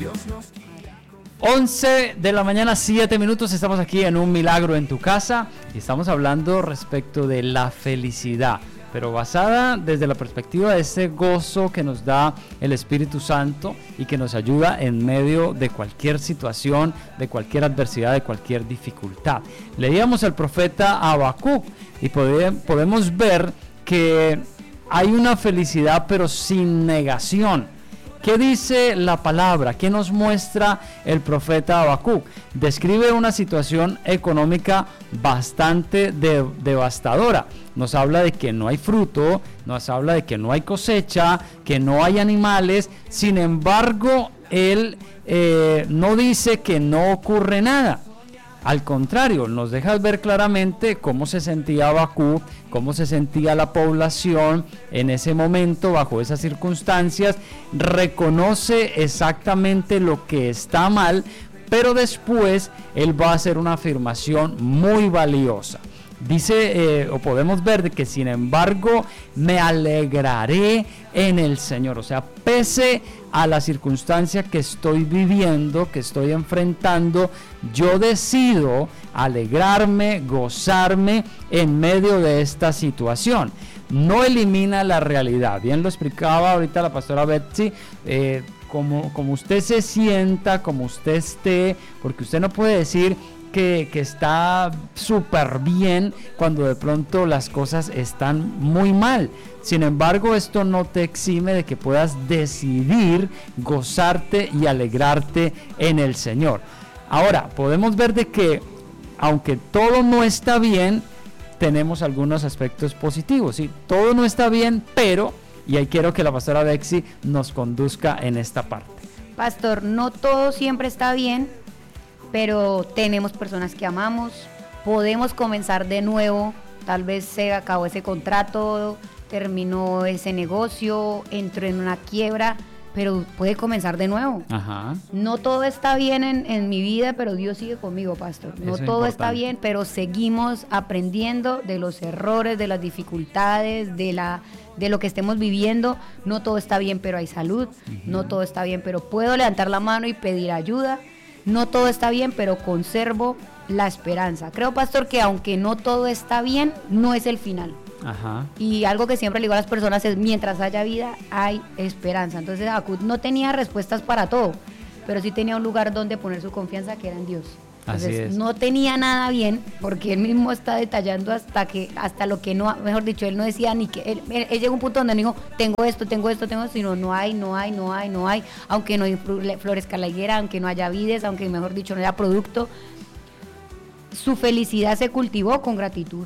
11 de la mañana, 7 minutos, estamos aquí en Un Milagro en tu Casa y estamos hablando respecto de la felicidad, pero basada desde la perspectiva de ese gozo que nos da el Espíritu Santo y que nos ayuda en medio de cualquier situación, de cualquier adversidad, de cualquier dificultad. Leíamos al profeta Habacuc y podemos ver que hay una felicidad pero sin negación. ¿Qué dice la palabra? ¿Qué nos muestra el profeta Habacuc? Describe una situación económica bastante devastadora. Nos habla de que no hay fruto, nos habla de que no hay cosecha, que no hay animales. Sin embargo, él no dice que no ocurre nada. Al contrario, nos deja ver claramente cómo se sentía Habacuc, cómo se sentía la población en ese momento, bajo esas circunstancias. Reconoce exactamente lo que está mal, pero después él va a hacer una afirmación muy valiosa. Dice, o podemos ver de que sin embargo me alegraré en el Señor. O sea, pese a la circunstancia que estoy viviendo, que estoy enfrentando, yo decido alegrarme, gozarme en medio de esta situación. No elimina la realidad. Bien lo explicaba ahorita la pastora Betsy. Como usted se sienta, como usted esté, porque usted no puede decir que está súper bien cuando de pronto las cosas están muy mal. Sin embargo, esto no te exime de que puedas decidir gozarte y alegrarte en el Señor. Ahora, podemos ver de que aunque todo no está bien, tenemos algunos aspectos positivos, ¿sí? Todo no está bien, pero, y ahí quiero que la pastora Betsy nos conduzca en esta parte. Pastor, no todo siempre está bien, pero tenemos personas que amamos, podemos comenzar de nuevo, tal vez se acabó ese contrato, terminó ese negocio, entró en una quiebra, pero puede comenzar de nuevo. Ajá. No todo está bien en mi vida, pero Dios sigue conmigo, pastor. No todo está bien, pero seguimos aprendiendo de los errores, de las dificultades, de lo que estemos viviendo. No todo está bien, pero hay salud. No todo está bien, pero puedo levantar la mano y pedir ayuda. No todo está bien, pero conservo la esperanza. Creo, pastor, que aunque no todo está bien, no es el final. Ajá. Y algo que siempre le digo a las personas es: mientras haya vida, hay esperanza. Entonces Habacuc no tenía respuestas para todo, pero sí tenía un lugar donde poner su confianza, que era en Dios. Entonces no tenía nada bien, porque él mismo está detallando hasta lo que no, mejor dicho, él no decía ni que, él llegó a un punto donde dijo, tengo esto, sino no hay, aunque no florezca la higuera, aunque no haya vides, aunque mejor dicho no haya producto. Su felicidad se cultivó con gratitud.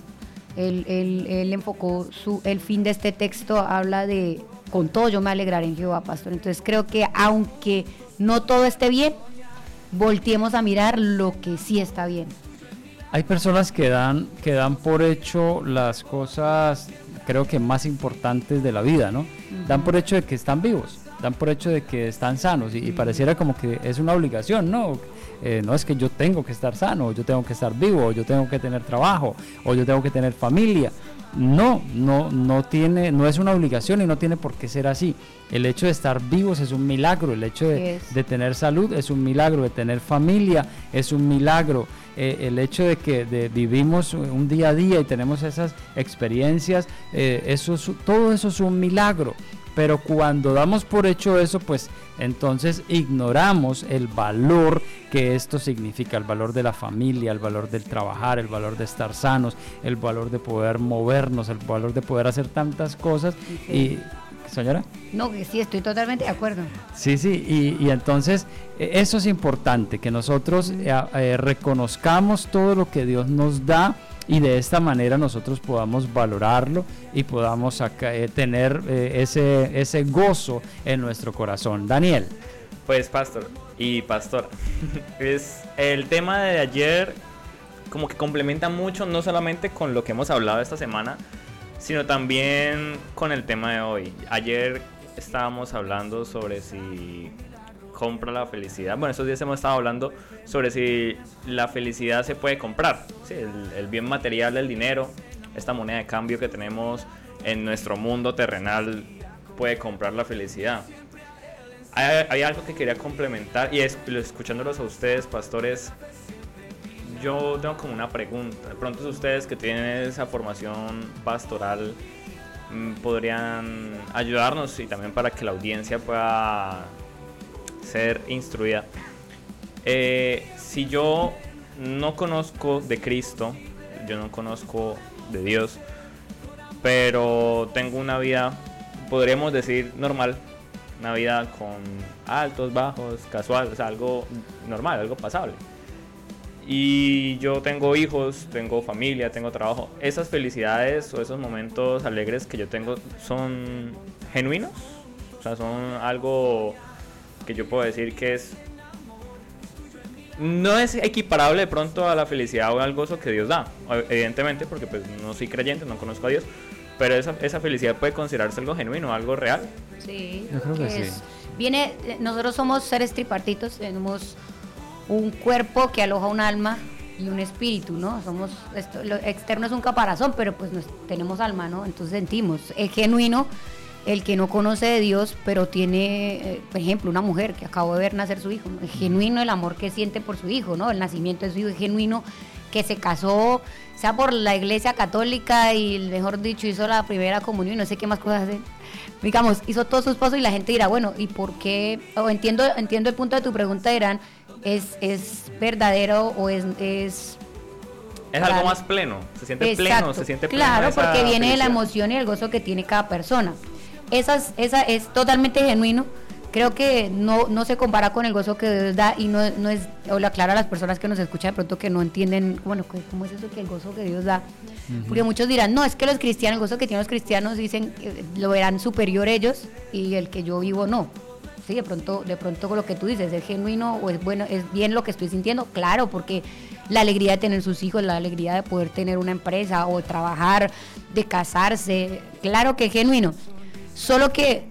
Él enfocó el fin de este texto, habla de, con todo yo me alegraré en Jehová, pastor. Entonces creo que aunque no todo esté bien, volteemos a mirar lo que sí está bien. Hay personas que dan por hecho las cosas, creo que más importantes de la vida, ¿no? Uh-huh. Dan por hecho de que están vivos, dan por hecho de que están sanos y pareciera como que es una obligación, ¿no? No es que yo tengo que estar sano, yo tengo que estar vivo, yo tengo que tener trabajo, o yo tengo que tener familia. No es una obligación y no tiene por qué ser así. El hecho de estar vivos es un milagro, el hecho de tener salud es un milagro, de tener familia es un milagro, el hecho de que vivimos un día a día y tenemos esas experiencias, todo eso es un milagro. Pero cuando damos por hecho eso, pues entonces ignoramos el valor que esto significa, el valor de la familia, el valor del trabajar, el valor de estar sanos, el valor de poder movernos, el valor de poder hacer tantas cosas. Y, ¿señora? No, que sí, estoy totalmente de acuerdo. Sí, y entonces eso es importante, que nosotros reconozcamos todo lo que Dios nos da, y de esta manera nosotros podamos valorarlo y podamos tener ese gozo en nuestro corazón. Daniel. Pues pastor y pastora, es el tema de ayer como que complementa mucho, no solamente con lo que hemos hablado esta semana, sino también con el tema de hoy. Ayer estábamos hablando sobre si compra la felicidad. Bueno, estos días hemos estado hablando sobre si la felicidad se puede comprar. Sí, el bien material, el dinero, esta moneda de cambio que tenemos en nuestro mundo terrenal puede comprar la felicidad. hay algo que quería complementar y es, escuchándolos a ustedes, pastores, yo tengo como una pregunta. De pronto ustedes que tienen esa formación pastoral podrían ayudarnos y también para que la audiencia pueda ser instruida. Si yo no conozco de Cristo, yo no conozco de Dios, pero tengo una vida, podríamos decir, normal, una vida con altos, bajos, casual, o sea, algo normal, algo pasable. Y yo tengo hijos, tengo familia, tengo trabajo. ¿Esas felicidades o esos momentos alegres que yo tengo son genuinos? O sea, son algo que yo puedo decir que no es equiparable de pronto a la felicidad o al gozo que Dios da, evidentemente, porque pues no soy creyente, no conozco a Dios, pero esa felicidad puede considerarse algo genuino, algo real. Sí, yo creo que sí. Nosotros somos seres tripartitos, tenemos un cuerpo que aloja un alma y un espíritu, ¿no? Lo externo es un caparazón, pero pues tenemos alma, ¿no? Entonces sentimos. Es genuino el que no conoce de Dios, pero tiene, por ejemplo, una mujer que acabó de ver nacer su hijo, ¿no? Es genuino el amor que siente por su hijo, ¿no? El nacimiento de su hijo. Es genuino que se casó, sea por la iglesia católica y, mejor dicho, hizo la primera comunión y no sé qué más cosas hace. Digamos, hizo todo su esposo y la gente dirá, bueno, ¿y por qué? Entiendo el punto de tu pregunta, dirán, ¿es verdadero o es algo más pleno? ¿Se siente Exacto, pleno? ¿Se siente pleno? Claro, porque viene felicidad de la emoción y el gozo que tiene cada persona. Esa es totalmente genuino. Creo que no se compara con el gozo que Dios da y no es, o lo aclaro a las personas que nos escuchan de pronto que no entienden, bueno, ¿cómo es eso que el gozo que Dios da? Uh-huh. Porque muchos dirán, no, es que los cristianos, el gozo que tienen los cristianos dicen lo verán superior ellos y el que yo vivo no. Sí, de pronto con lo que tú dices, ¿es genuino o es bueno, es bien lo que estoy sintiendo? Claro, porque la alegría de tener sus hijos, la alegría de poder tener una empresa o trabajar, de casarse, claro que es genuino. Solo que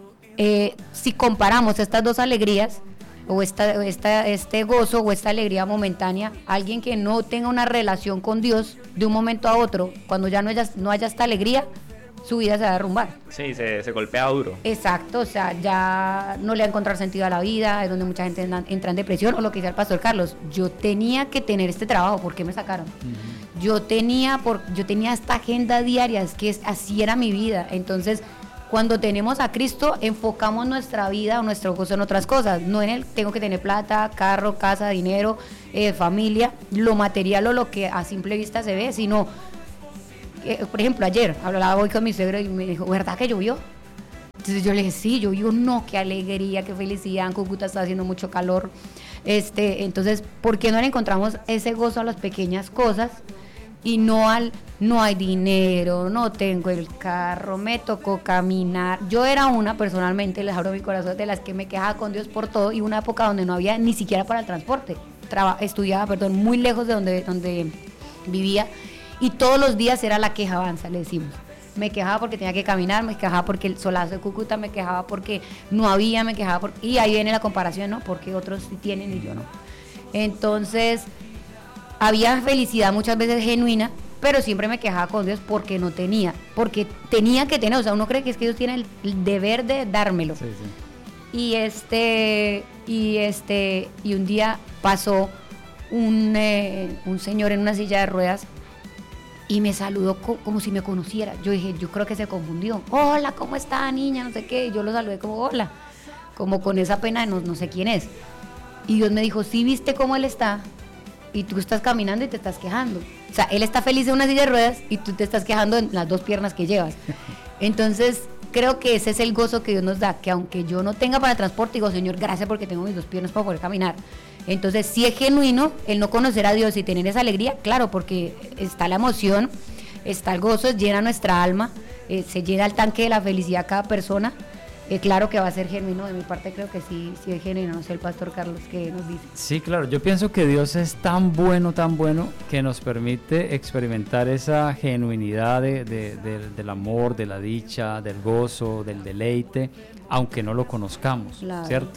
si comparamos estas dos alegrías o este gozo o esta alegría momentánea, alguien que no tenga una relación con Dios de un momento a otro, cuando ya no haya esta alegría, su vida se va a derrumbar. Sí, se golpea duro. Exacto, o sea, ya no le va a encontrar sentido a la vida, es donde mucha gente entra en depresión, o lo que dice el pastor Carlos, yo tenía que tener este trabajo, ¿por qué me sacaron? Uh-huh. Yo tenía esta agenda diaria, es que así era mi vida. Entonces, cuando tenemos a Cristo, enfocamos nuestra vida o nuestro gozo en otras cosas, no en tengo que tener plata, carro, casa, dinero, familia, lo material o lo que a simple vista se ve, sino por ejemplo, ayer hablaba hoy con mi suegro y me dijo, ¿verdad que llovió? Entonces yo le dije, sí, llovió, no, qué alegría, qué felicidad, en Cúcuta está haciendo mucho calor. Entonces, ¿por qué no le encontramos ese gozo a las pequeñas cosas y no hay dinero, no tengo el carro, me tocó caminar? Yo era personalmente, les abro mi corazón, de las que me quejaba con Dios por todo y una época donde no había ni siquiera para el transporte. Estudiaba, muy lejos de donde vivía. Y todos los días era la queja avanza, le decimos. Me quejaba porque tenía que caminar, me quejaba porque el solazo de Cúcuta, me quejaba porque no había, me quejaba y ahí viene la comparación, ¿no? Porque otros sí tienen y yo no. Entonces, había felicidad muchas veces genuina, pero siempre me quejaba con Dios porque no tenía, porque tenía que tener, o sea, uno cree que es que Dios tiene el deber de dármelo. Sí, sí. Y un día pasó un señor en una silla de ruedas y me saludó como si me conociera. Yo dije, yo creo que se confundió. Hola, ¿cómo está, niña? No sé qué. Yo lo saludé como hola, como con esa pena de no sé quién es. Y Dios me dijo, ¿sí viste cómo él está? Y tú estás caminando y te estás quejando. O sea, él está feliz en una silla de ruedas y tú te estás quejando en las dos piernas que llevas. Entonces, creo que ese es el gozo que Dios nos da, que aunque yo no tenga para el transporte, digo, Señor, gracias porque tengo mis dos piernas para poder caminar. Entonces, si es genuino el no conocer a Dios y tener esa alegría, claro, porque está la emoción, está el gozo, llena nuestra alma, se llena el tanque de la felicidad cada persona. Claro que va a ser genuino, de mi parte creo que sí es genuino, no sé el pastor Carlos qué nos dice. Sí, claro, yo pienso que Dios es tan bueno, que nos permite experimentar esa genuinidad del amor, de la dicha, del gozo, del deleite, aunque no lo conozcamos, claro. ¿Cierto?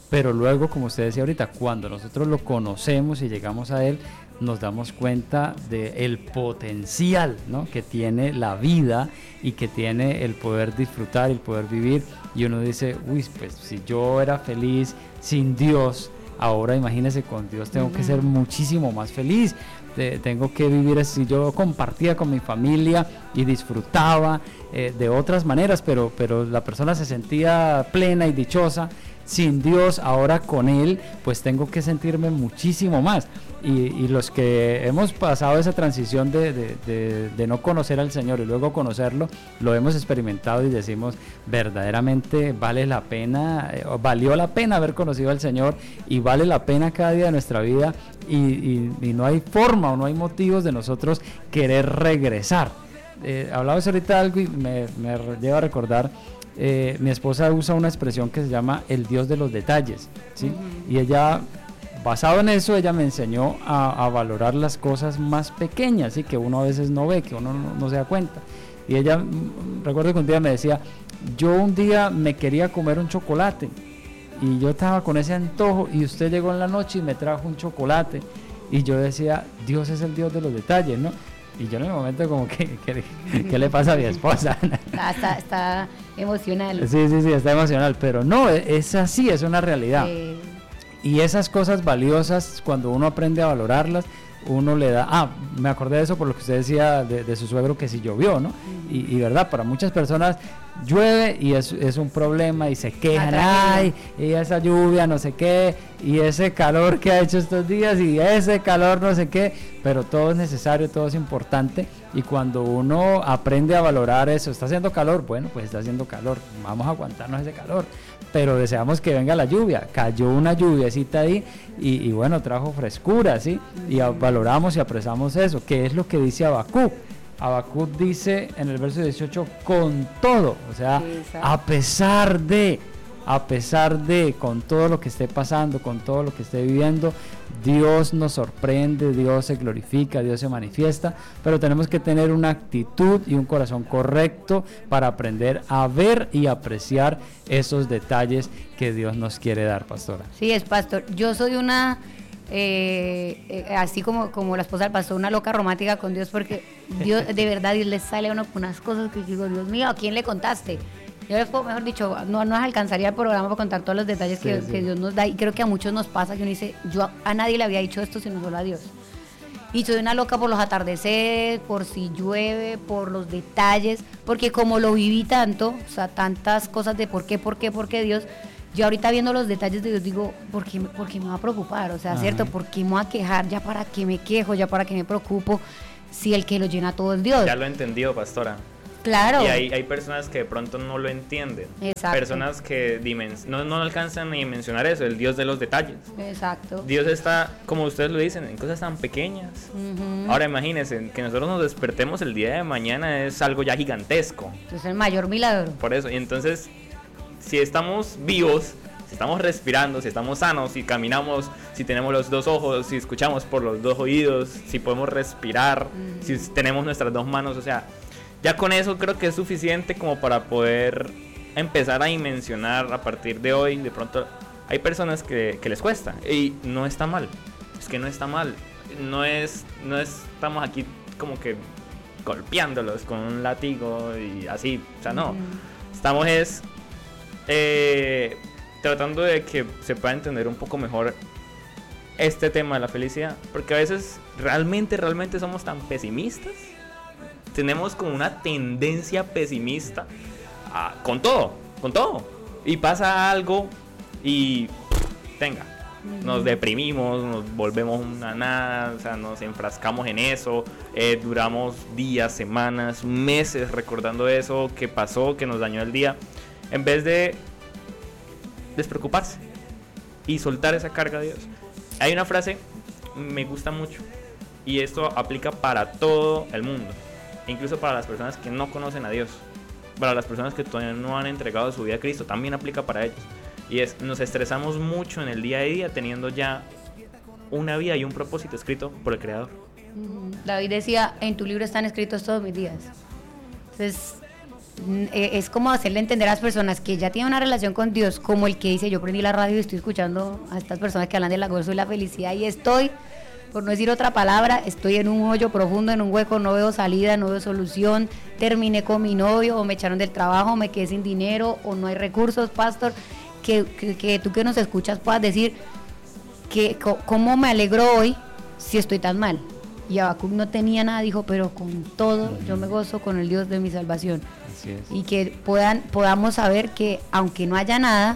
pero luego, como usted decía ahorita, cuando nosotros lo conocemos y llegamos a Él, nos damos cuenta del potencial, ¿no?, que tiene la vida y que tiene el poder disfrutar, el poder vivir, y uno dice, uy, pues si yo era feliz sin Dios, ahora imagínese con Dios tengo que ser muchísimo más feliz, tengo que vivir así. Yo compartía con mi familia y disfrutaba de otras maneras, pero la persona se sentía plena y dichosa. Sin Dios, ahora con Él, pues tengo que sentirme muchísimo más. Y los que hemos pasado esa transición de no conocer al Señor y luego conocerlo, lo hemos experimentado y decimos, verdaderamente vale la pena, valió la pena haber conocido al Señor, y vale la pena cada día de nuestra vida, y no hay forma o no hay motivos de nosotros querer regresar. Hablabas ahorita algo y me lleva a recordar. Mi esposa usa una expresión que se llama el Dios de los detalles, ¿sí? Y ella, basado en eso, ella me enseñó a valorar las cosas más pequeñas, ¿sí?, que uno a veces no ve, que uno no se da cuenta. Y ella, recuerdo que un día me decía, yo un día me quería comer un chocolate y yo estaba con ese antojo, y usted llegó en la noche y me trajo un chocolate, y yo decía, Dios es el Dios de los detalles, ¿no? Y yo en el momento como que ¿qué le pasa a mi esposa? Está emocional. Sí, está emocional, pero no, es así, es una realidad. Y esas cosas valiosas, cuando uno aprende a valorarlas, uno le da... me acordé de eso por lo que usted decía de su suegro, que si llovió, ¿no? Y verdad, para muchas personas llueve y es un problema y se quejan, ay, y esa lluvia, no sé qué, y ese calor que ha hecho estos días, y ese calor, no sé qué, pero todo es necesario, todo es importante, y cuando uno aprende a valorar eso, está haciendo calor, bueno, pues está haciendo calor, vamos a aguantarnos ese calor, pero deseamos que venga la lluvia. Cayó una lluviecita ahí y bueno, trajo frescura, ¿sí? Y valoramos y apreciamos eso, que es lo que dice Habacuc. Habacuc dice en el verso 18, con todo, o sea, a pesar de, con todo lo que esté pasando, con todo lo que esté viviendo, Dios nos sorprende, Dios se glorifica, Dios se manifiesta, pero tenemos que tener una actitud y un corazón correcto para aprender a ver y apreciar esos detalles que Dios nos quiere dar, pastora. Sí, es pastor. Yo soy una... así como la esposa del pastor, una loca romántica con Dios, porque Dios, de verdad, Dios le sale a uno con unas cosas que digo, Dios mío, ¿a quién le contaste? Yo les puedo, mejor dicho, no nos alcanzaría el programa para contar todos los detalles que Dios nos da, y creo que a muchos nos pasa que uno dice, yo a nadie le había dicho esto sino solo a Dios. Y soy una loca por los atardeceres, por si llueve, por los detalles, porque como lo viví tanto, o sea, tantas cosas de por qué Dios. Yo ahorita viendo los detalles de Dios digo, ¿por qué me va a preocupar? O sea, ¿cierto? ¿Por qué me voy a quejar? ¿Ya para qué me quejo? ¿Ya para qué me preocupo? Si el que lo llena todo es Dios. Ya lo he entendido, pastora. Claro. Y hay personas que de pronto no lo entienden. Exacto. Personas que no alcanzan a dimensionar eso, el Dios de los detalles. Exacto. Dios está, como ustedes lo dicen, en cosas tan pequeñas. Ahora imagínense, que nosotros nos despertemos el día de mañana es algo ya gigantesco. Es el mayor milagro. Por eso, y entonces... si estamos vivos, si estamos respirando, si estamos sanos, si caminamos, si tenemos los dos ojos, si escuchamos por los dos oídos, si podemos respirar, si tenemos nuestras dos manos, o sea, ya con eso creo que es suficiente como para poder empezar a dimensionar a partir de hoy. De pronto hay personas que les cuesta y no está mal, es que no está mal, no estamos aquí como que golpeándolos con un látigo y así, o sea, no, estamos tratando de que se pueda entender un poco mejor este tema de la felicidad, porque a veces realmente somos tan pesimistas, tenemos como una tendencia pesimista con todo, y pasa algo y nos deprimimos, nos volvemos una nada, o sea, nos enfrascamos en eso, duramos días, semanas, meses recordando eso que pasó, que nos dañó el día, en vez de despreocuparse y soltar esa carga a Dios. Hay una frase, me gusta mucho, y esto aplica para todo el mundo, incluso para las personas que no conocen a Dios, para las personas que todavía no han entregado su vida a Cristo, también aplica para ellos. Y es, nos estresamos mucho en el día a día teniendo ya una vida y un propósito escrito por el Creador. David decía, en tu libro están escritos todos mis días. Entonces, es como hacerle entender a las personas que ya tienen una relación con Dios, como el que dice, yo prendí la radio y estoy escuchando a estas personas que hablan del gozo y la felicidad y estoy, por no decir otra palabra, estoy en un hoyo profundo, en un hueco, no veo salida, no veo solución, terminé con mi novio o me echaron del trabajo, me quedé sin dinero o no hay recursos, pastor, que tú que nos escuchas puedas decir que cómo me alegro hoy si estoy tan mal. Y Habacuc no tenía nada, dijo, pero con todo yo me gozo con el Dios de mi salvación. Así es. Y que podamos saber que aunque no haya nada,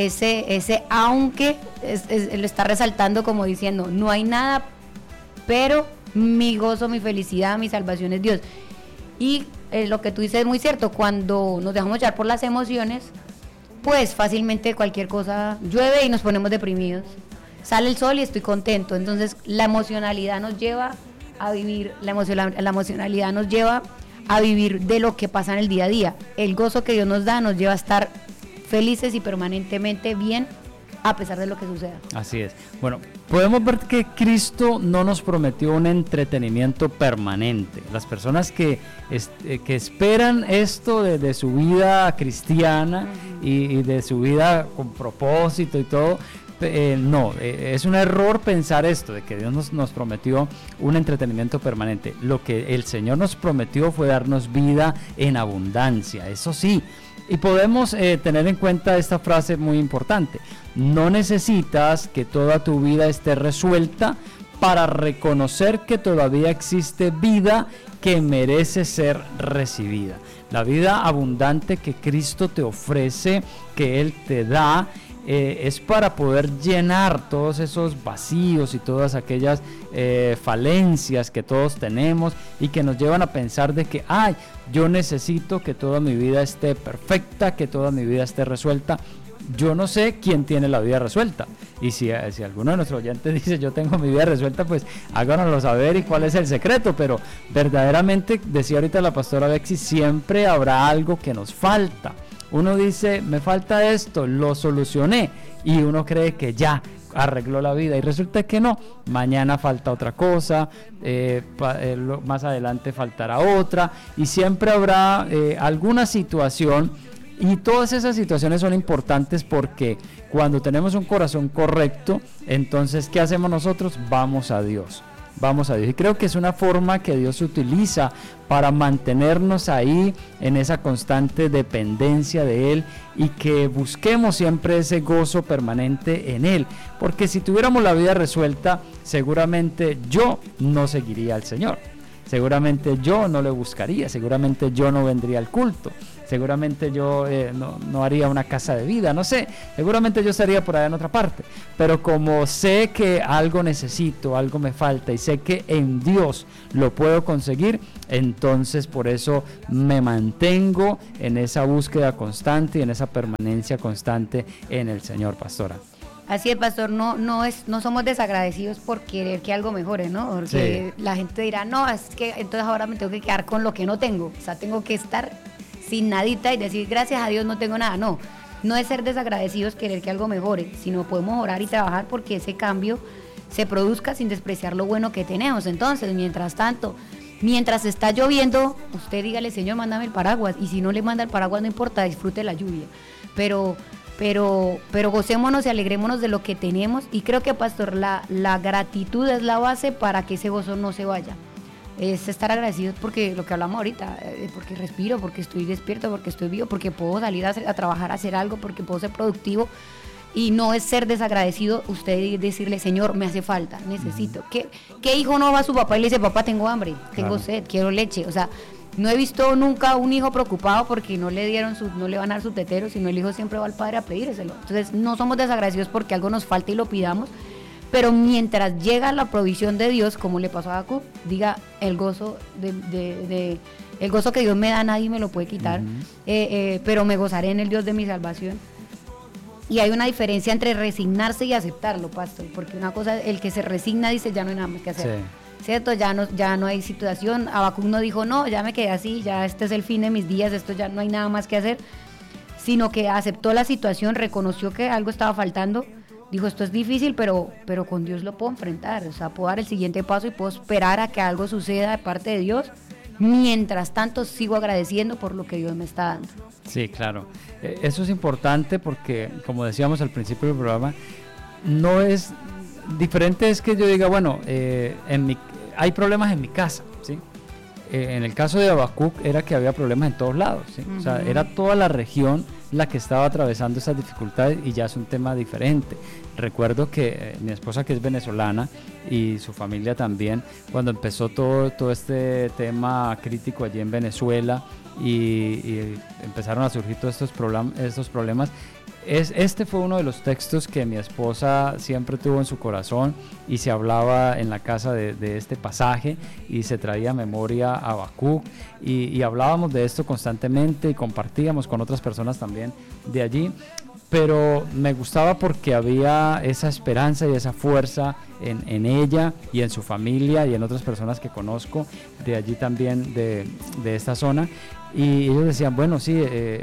ese aunque lo está resaltando como diciendo, no hay nada, pero mi gozo, mi felicidad, mi salvación es Dios. Y lo que tú dices es muy cierto, cuando nos dejamos llevar por las emociones, pues fácilmente cualquier cosa llueve y nos ponemos deprimidos. Sale el sol y estoy contento. Entonces la emocionalidad nos lleva a vivir, la emocionalidad nos lleva a vivir de lo que pasa en el día a día. El gozo que Dios nos da nos lleva a estar felices y permanentemente bien a pesar de lo que suceda. Así es. Bueno, podemos ver que Cristo no nos prometió un entretenimiento permanente. Las personas que esperan esto de su vida cristiana y de su vida con propósito y todo, no, es un error pensar esto, de que Dios nos prometió un entretenimiento permanente. Lo que el Señor nos prometió fue darnos vida en abundancia, eso sí. Y podemos tener en cuenta esta frase muy importante: no necesitas que toda tu vida esté resuelta para reconocer que todavía existe vida que merece ser recibida. La vida abundante que Cristo te ofrece, que Él te da, es para poder llenar todos esos vacíos y todas aquellas falencias que todos tenemos y que nos llevan a pensar de que yo necesito que toda mi vida esté perfecta, que toda mi vida esté resuelta. Yo no sé quién tiene la vida resuelta, y si alguno de nuestros oyentes dice yo tengo mi vida resuelta, pues háganoslo saber y cuál es el secreto. Pero verdaderamente, decía ahorita la pastora Bexy, siempre habrá algo que nos falta. Uno dice, me falta esto, lo solucioné, y uno cree que ya arregló la vida, y resulta que no. Mañana falta otra cosa, más adelante faltará otra, y siempre habrá alguna situación. Y todas esas situaciones son importantes porque cuando tenemos un corazón correcto, entonces ¿qué hacemos nosotros? Vamos a Dios. Vamos a Dios. Y creo que es una forma que Dios utiliza para mantenernos ahí en esa constante dependencia de Él, y que busquemos siempre ese gozo permanente en Él. Porque si tuviéramos la vida resuelta, seguramente yo no seguiría al Señor. Seguramente yo no le buscaría, seguramente yo no vendría al culto, seguramente yo no haría una casa de vida, no sé, seguramente yo estaría por allá en otra parte. Pero como sé que algo necesito, algo me falta, y sé que en Dios lo puedo conseguir, entonces por eso me mantengo en esa búsqueda constante y en esa permanencia constante en el Señor, pastora. Así es, pastor, no somos desagradecidos por querer que algo mejore, ¿no? Porque sí, la gente dirá, no, es que entonces ahora me tengo que quedar con lo que no tengo, o sea, tengo que estar sin nadita y decir, gracias a Dios no tengo nada. No es ser desagradecidos querer que algo mejore, sino podemos orar y trabajar porque ese cambio se produzca sin despreciar lo bueno que tenemos. Entonces, mientras tanto, mientras está lloviendo, usted dígale, Señor, mándame el paraguas, y si no le manda el paraguas no importa, disfrute la lluvia, pero gocémonos y alegrémonos de lo que tenemos. Y creo que, pastor, la gratitud es la base para que ese gozo no se vaya. Es estar agradecidos porque lo que hablamos ahorita, porque respiro, porque estoy despierto, porque estoy vivo, porque puedo salir a trabajar, a hacer algo, porque puedo ser productivo. Y no es ser desagradecido usted decirle, Señor, me hace falta, necesito. ¿Qué hijo no va a su papá y le dice, papá, tengo hambre, tengo sed, quiero leche? O sea, no he visto nunca un hijo preocupado porque no le van a dar su tetero, sino el hijo siempre va al padre a pedírselo. Entonces no somos desagradecidos porque algo nos falta y lo pidamos, pero mientras llega la provisión de Dios, como le pasó a Habacuc, diga, el gozo el gozo que Dios me da nadie me lo puede quitar, pero me gozaré en el Dios de mi salvación. Y hay una diferencia entre resignarse y aceptarlo, pastor, porque una cosa, el que se resigna dice, ya no hay nada más que hacer. Sí. ¿Cierto? Ya no hay situación. Habacuc no dijo, no, ya me quedé así, ya este es el fin de mis días, esto ya no hay nada más que hacer, sino que aceptó la situación, reconoció que algo estaba faltando, dijo, esto es difícil, pero con Dios lo puedo enfrentar, o sea, puedo dar el siguiente paso y puedo esperar a que algo suceda de parte de Dios mientras tanto sigo agradeciendo por lo que Dios me está dando. Sí, claro. Eso es importante porque, como decíamos al principio del programa, no es diferente, es que yo diga, bueno, hay problemas en mi casa, ¿sí? En el caso de Habacuc era que había problemas en todos lados, ¿sí? O sea, era toda la región la que estaba atravesando esas dificultades y ya es un tema diferente. Recuerdo que mi esposa, que es venezolana, y su familia también, cuando empezó todo este tema crítico allí en Venezuela y empezaron a surgir todos estos problemas, este fue uno de los textos que mi esposa siempre tuvo en su corazón y se hablaba en la casa de este pasaje y se traía a memoria a Habacuc y hablábamos de esto constantemente y compartíamos con otras personas también de allí, pero me gustaba porque había esa esperanza y esa fuerza en ella y en su familia y en otras personas que conozco de allí también, de esta zona, y ellos decían, bueno, sí,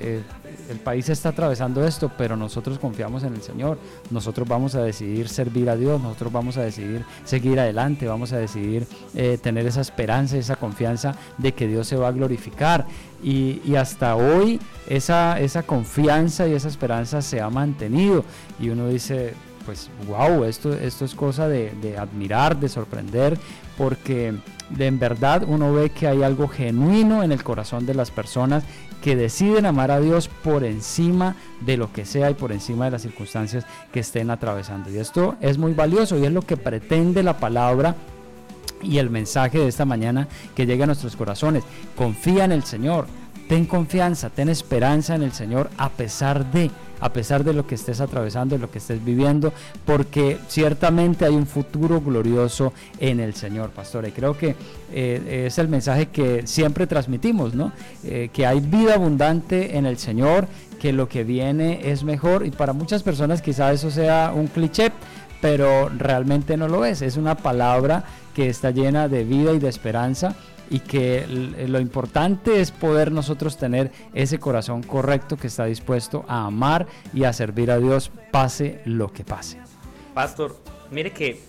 el país está atravesando esto, pero nosotros confiamos en el Señor, nosotros vamos a decidir servir a Dios, nosotros vamos a decidir seguir adelante, vamos a decidir tener esa esperanza y esa confianza de que Dios se va a glorificar, y hasta hoy esa confianza y esa esperanza se ha mantenido, y uno dice, pues wow, esto es cosa de admirar, de sorprender, porque en verdad uno ve que hay algo genuino en el corazón de las personas que deciden amar a Dios por encima de lo que sea y por encima de las circunstancias que estén atravesando. Y esto es muy valioso y es lo que pretende la palabra y el mensaje de esta mañana que llega a nuestros corazones. Confía en el Señor, ten confianza, ten esperanza en el Señor a pesar de lo que estés atravesando, de lo que estés viviendo, porque ciertamente hay un futuro glorioso en el Señor, pastor. Y creo que es el mensaje que siempre transmitimos, ¿no? Que hay vida abundante en el Señor, que lo que viene es mejor, y para muchas personas quizá eso sea un cliché, pero realmente no lo es una palabra que está llena de vida y de esperanza, y que lo importante es poder nosotros tener ese corazón correcto que está dispuesto a amar y a servir a Dios pase lo que pase. Pastor, mire que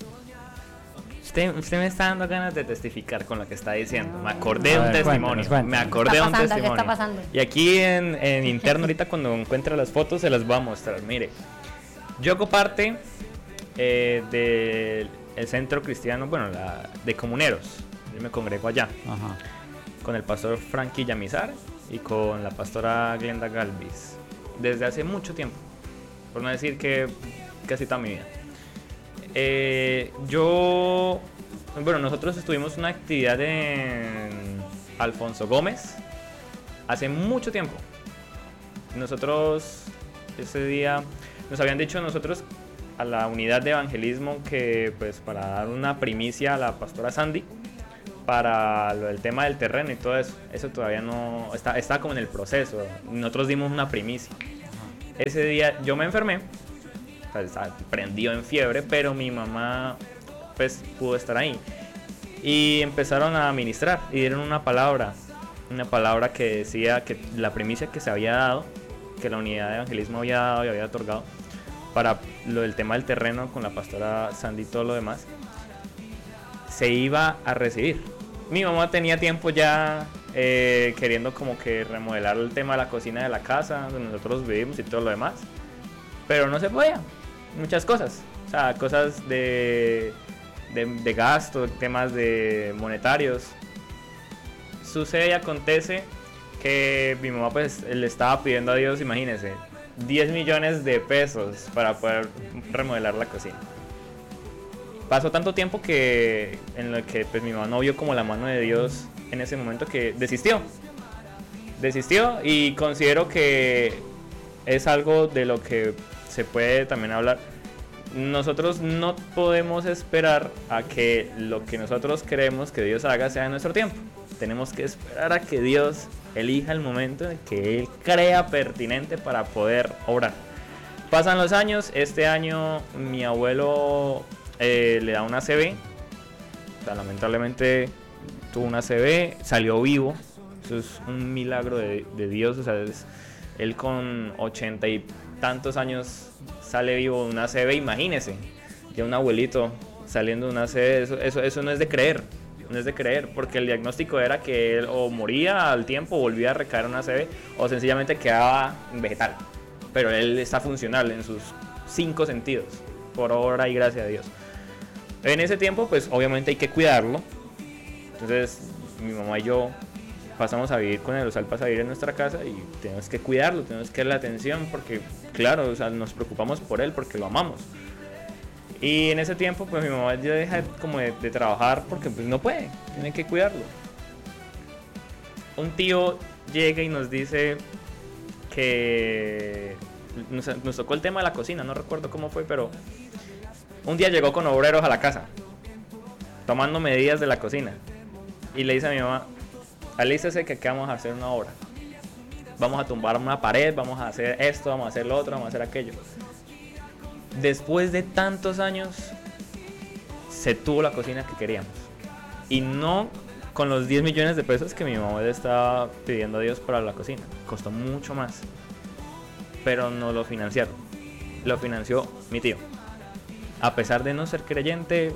usted me está dando ganas de testificar con lo que está diciendo. Me acordé de un testimonio. ¿Qué está pasando? Y aquí en interno ahorita cuando encuentre las fotos se las voy a mostrar. Mire, yo hago parte del centro cristiano, bueno, de comuneros. Yo me congrego allá. Ajá. Con el pastor Frankie Yamizar y con la pastora Glenda Galvis desde hace mucho tiempo, por no decir que casi toda mi vida. Nosotros estuvimos una actividad en Alfonso Gómez hace mucho tiempo. Nosotros ese día nos habían dicho nosotros a la unidad de evangelismo que pues para dar una primicia a la pastora Sandy para el tema del terreno y todo eso todavía no está como en el proceso. Nosotros dimos una primicia. Ese día yo me enfermé, pues, estaba prendido en fiebre, pero mi mamá pues pudo estar ahí y empezaron a ministrar y dieron una palabra que decía que la primicia que se había dado, que la unidad de evangelismo había dado y había otorgado para lo del tema del terreno con la pastora Sandy y todo lo demás, se iba a recibir. Mi mamá tenía tiempo ya queriendo como que remodelar el tema de la cocina de la casa donde nosotros vivimos y todo lo demás, pero no se podía, muchas cosas, o sea, cosas de gasto, temas de monetarios. Sucede y acontece que mi mamá pues le estaba pidiendo a Dios, imagínense, 10 millones de pesos para poder remodelar la cocina. Pasó tanto tiempo en lo que pues mi mamá no vio como la mano de Dios en ese momento que desistió y considero que es algo de lo que se puede también hablar. Nosotros no podemos esperar a que lo que nosotros queremos que Dios haga sea en nuestro tiempo. Tenemos que esperar a que Dios elija el momento en que Él crea pertinente para poder obrar. Pasan los años, este año mi abuelo le da una ACV, o sea, lamentablemente tuvo una ACV, salió vivo, eso es un milagro de Dios, o sea, él con 80 y tantos años sale vivo de una ACV, imagínese, ya un abuelito saliendo de una ACV, eso no es de creer, no es de creer, porque el diagnóstico era que él o moría al tiempo, volvía a recaer en una ACV, o sencillamente quedaba vegetal. Pero él está funcional en sus 5 sentidos, por obra y gracia de Dios. En ese tiempo, pues obviamente hay que cuidarlo. Entonces mi mamá y yo pasamos a vivir con él, o sea, él pasa a vivir en nuestra casa y tenemos que cuidarlo, tenemos que darle atención, porque claro, o sea, nos preocupamos por él porque lo amamos. Y en ese tiempo, pues mi mamá ya deja como de trabajar porque pues no puede, tiene que cuidarlo. Un tío llega y nos dice que nos tocó el tema de la cocina, no recuerdo cómo fue, pero un día llegó con obreros a la casa, tomando medidas de la cocina, y le dice a mi mamá: alístese que aquí vamos a hacer una obra, vamos a tumbar una pared, vamos a hacer esto, vamos a hacer lo otro, vamos a hacer aquello. Después de tantos años se tuvo la cocina que queríamos, y no con los 10 millones de pesos que mi mamá le estaba pidiendo a Dios para la cocina, costó mucho más, pero no lo financiaron, lo financió mi tío. A pesar de no ser creyente,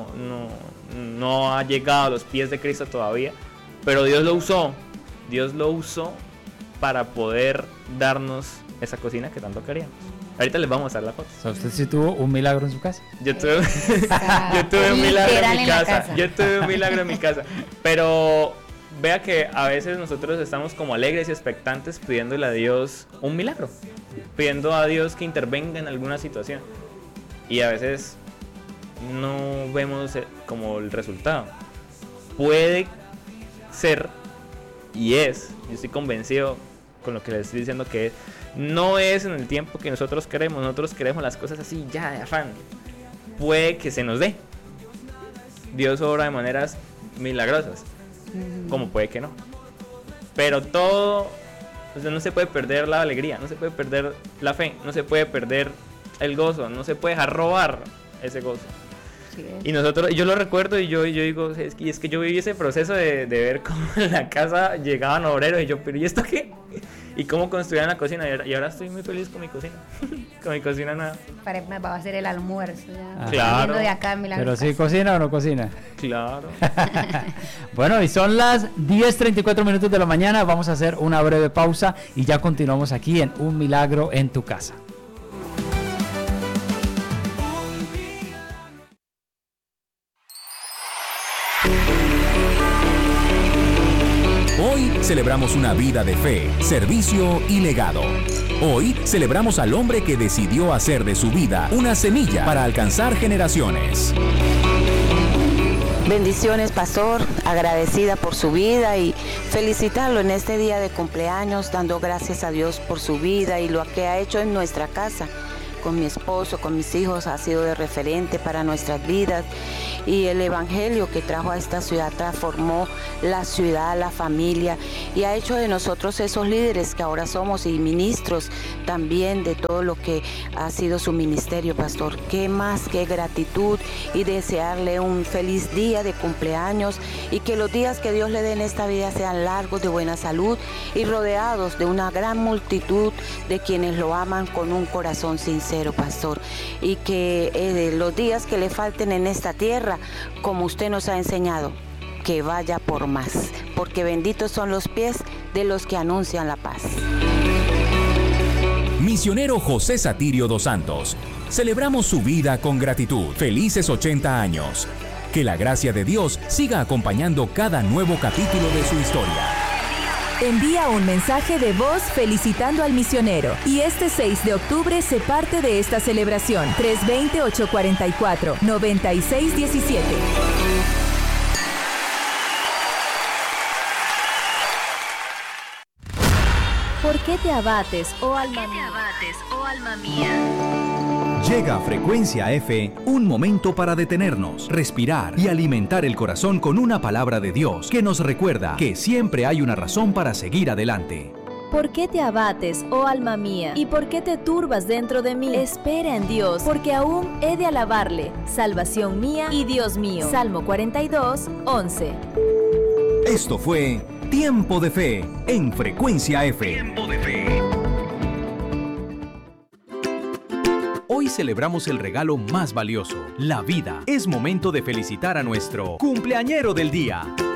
no ha llegado a los pies de Cristo todavía, pero Dios lo usó para poder darnos esa cocina que tanto queríamos. Ahorita les vamos a mostrar la foto. O sea, ¿usted sí tuvo un milagro en su casa? Yo tuve un milagro en mi casa. Yo tuve un milagro en mi casa. Pero vea que a veces nosotros estamos como alegres y expectantes pidiéndole a Dios un milagro, pidiendo a Dios que intervenga en alguna situación. Y a veces no vemos como el resultado. Puede ser, y es, yo estoy convencido con lo que les estoy diciendo, que no es en el tiempo que nosotros queremos las cosas así ya de afán. Puede que se nos dé. Dios obra de maneras milagrosas, como puede que no. Pero todo, o sea, no se puede perder la alegría, no se puede perder la fe, no se puede perder el gozo, no se puede dejar robar ese gozo. Sí, y yo lo recuerdo y yo digo, es que yo viví ese proceso de ver cómo en la casa llegaban obreros y yo, pero ¿y esto qué? Y cómo construían la cocina, y ahora estoy muy feliz con mi cocina, con mi cocina nueva. Va a ser el almuerzo ya. Claro. De acá, pero sí cocina o no cocina. Claro. Bueno, y son las 10:34 minutos de la mañana, vamos a hacer una breve pausa y ya continuamos aquí en Un Milagro en tu Casa. Hoy celebramos una vida de fe, servicio y legado. Hoy celebramos al hombre que decidió hacer de su vida una semilla para alcanzar generaciones. Bendiciones, pastor, agradecida por su vida y felicitarlo en este día de cumpleaños, dando gracias a Dios por su vida y lo que ha hecho en nuestra casa. Con mi esposo, con mis hijos, ha sido de referente para nuestras vidas, y el evangelio que trajo a esta ciudad transformó la ciudad, la familia, y ha hecho de nosotros esos líderes que ahora somos y ministros también de todo lo que ha sido su ministerio, pastor. Qué más que gratitud, y desearle un feliz día de cumpleaños y que los días que Dios le dé en esta vida sean largos, de buena salud y rodeados de una gran multitud de quienes lo aman con un corazón sincero, pastor, y que los días que le falten en esta tierra, como usted nos ha enseñado, que vaya por más, porque benditos son los pies de los que anuncian la paz. Misionero José Satirio dos Santos, celebramos su vida con gratitud. Felices 80 años. Que la gracia de Dios siga acompañando cada nuevo capítulo de su historia. Envía un mensaje de voz felicitando al misionero y este 6 de octubre se parte de esta celebración. 320-844-9617. ¿Por qué te abates, oh alma mía? Llega a Frecuencia F, un momento para detenernos, respirar y alimentar el corazón con una palabra de Dios que nos recuerda que siempre hay una razón para seguir adelante. ¿Por qué te abates, oh alma mía? ¿Y por qué te turbas dentro de mí? Espera en Dios, porque aún he de alabarle, salvación mía y Dios mío. Salmo 42, 11. Esto fue Tiempo de Fe en Frecuencia F. Tiempo de Fe. Hoy celebramos el regalo más valioso, la vida. Es momento de felicitar a nuestro cumpleañero del día.